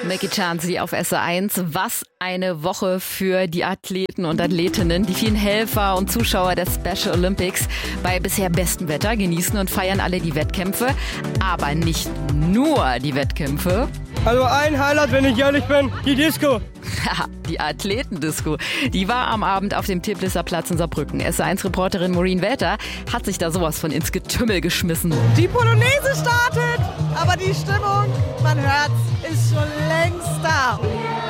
Mackie Chansley auf SR1. Was eine Woche für die Athleten und Athletinnen. Die vielen Helfer und Zuschauer der Special Olympics bei bisher bestem Wetter genießen und feiern alle die Wettkämpfe. Aber nicht nur die Wettkämpfe. Also ein Highlight, wenn ich ehrlich bin, die Disco. Die Athletendisco, die war am Abend auf dem Teplitzer Platz in Saarbrücken. SR1-Reporterin Maureen Welter hat sich da sowas von ins Getümmel geschmissen. Die Polonaise startet, aber die Stimmung, man hört's, ist schon längst da.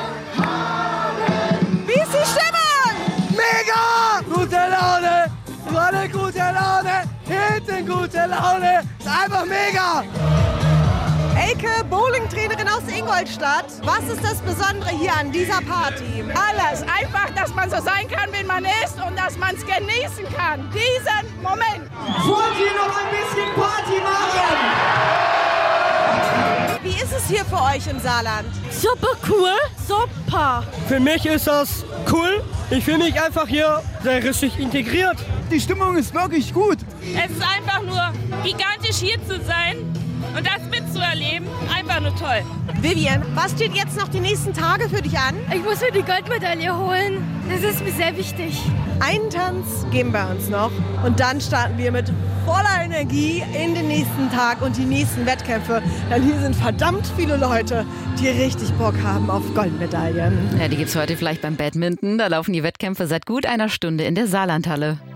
Wie ist die Stimmung? Mega! Gute Laune! Alle gute Laune! Hinten gute Laune! Ist einfach mega! Elke, Bowling-Trainerin aus Ingolstadt. Was ist das Besondere hier an dieser Party? Alles. Einfach, dass man so sein kann, wie man ist und dass man es genießen kann. Diesen Moment. Wollt ihr noch ein bisschen Party machen? Wie ist es hier für euch im Saarland? Super cool. Super. Für mich ist das cool. Ich fühle mich einfach hier sehr richtig integriert. Die Stimmung ist wirklich gut. Es ist einfach nur gigantisch hier zu sein und das mitzuerleben. Einfach nur toll. Vivian, was steht jetzt noch die nächsten Tage für dich an? Ich muss mir die Goldmedaille holen. Das ist mir sehr wichtig. Einen Tanz geben wir uns noch und dann starten wir mit voller Energie in den nächsten Tag und die nächsten Wettkämpfe. Denn hier sind verdammt viele Leute, die richtig Bock haben auf Goldmedaillen. Ja, die gibt's heute vielleicht beim Badminton. Da laufen die Wettkämpfe seit gut einer Stunde in der Saarlandhalle.